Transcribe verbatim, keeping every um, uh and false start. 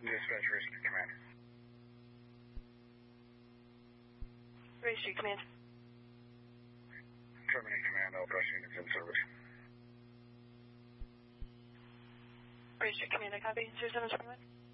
Dispatch, Ray Street Command. Ray Street Command. Terminate command, all bus units in service. Ray Street Command, I copy. zero seven twenty-one.